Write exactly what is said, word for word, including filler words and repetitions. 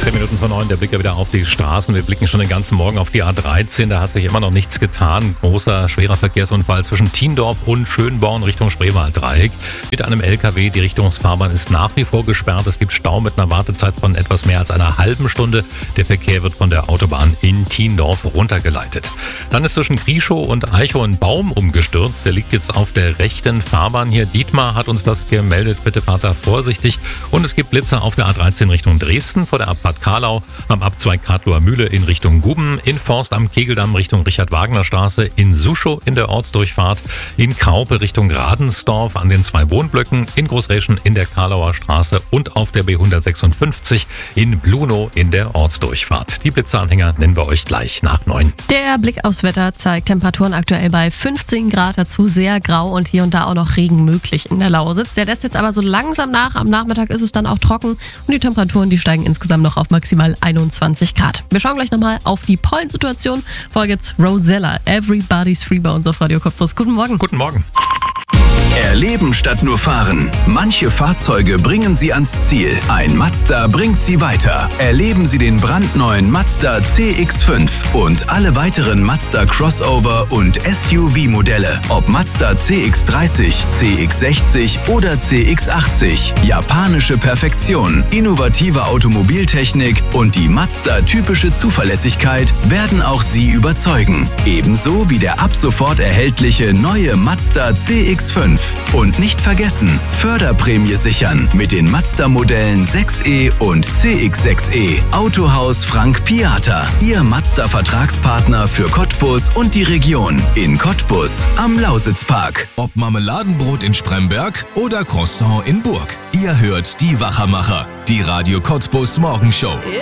Zehn Minuten vor neun, der Blick ja wieder auf die Straßen. Wir blicken schon den ganzen Morgen auf die A dreizehn. Da hat sich immer noch nichts getan. Großer, schwerer Verkehrsunfall zwischen Thiendorf und Schönborn Richtung Spreewald-Dreieck. Mit einem L K W. Die Richtungsfahrbahn ist nach wie vor gesperrt. Es gibt Stau mit einer Wartezeit von etwas mehr als einer halben Stunde. Der Verkehr wird von der Autobahn in Thiendorf runtergeleitet. Dann ist zwischen Grieschow und Eichow ein Baum umgestürzt. Der liegt jetzt auf der rechten Fahrbahn hier. Dietmar hat uns das gemeldet. Bitte fahrt da vorsichtig. Und es gibt Blitzer auf der A dreizehn Richtung Dresden vor der Abfahrt Karlau, am Abzweig Kadlower Mühle in Richtung Guben, in Forst am Kegeldamm Richtung Richard-Wagner-Straße, in Suschow in der Ortsdurchfahrt, in Kraupe Richtung Radensdorf an den zwei Wohnblöcken, in Großreschen in der Karlauer Straße und auf der B hundertsechsundfünfzig in Blunow in der Ortsdurchfahrt. Die Blitzeranhänger nennen wir euch gleich nach neun. Der Blick aufs Wetter zeigt Temperaturen aktuell bei fünfzehn Grad, dazu sehr grau und hier und da auch noch Regen möglich in der Lausitz. Der lässt jetzt aber so langsam nach. Am Nachmittag ist es dann auch trocken und die Temperaturen, die steigen insgesamt noch auf maximal einundzwanzig Grad. Wir schauen gleich nochmal auf die Pollensituation. Vorher gibt's Rosella, Everybody's Free bei uns auf Radio Cottbus. Guten Morgen. Guten Morgen. Erleben statt nur fahren. Manche Fahrzeuge bringen Sie ans Ziel. Ein Mazda bringt Sie weiter. Erleben Sie den brandneuen Mazda C X fünf und alle weiteren Mazda Crossover und S U V-Modelle. Ob Mazda C X dreißig, C X sechzig oder C X achtzig. Japanische Perfektion, innovative Automobiltechnik und die Mazda-typische Zuverlässigkeit werden auch Sie überzeugen. Ebenso wie der ab sofort erhältliche neue Mazda C X fünf. Und nicht vergessen, Förderprämie sichern mit den Mazda-Modellen sechs E und C X sechs E. Autohaus Frank Piata, Ihr Mazda-Vertragspartner für Cottbus und die Region. In Cottbus am Lausitzpark. Ob Marmeladenbrot in Spremberg oder Croissant in Burg. Ihr hört die Wachermacher, die Radio Cottbus Morgenshow.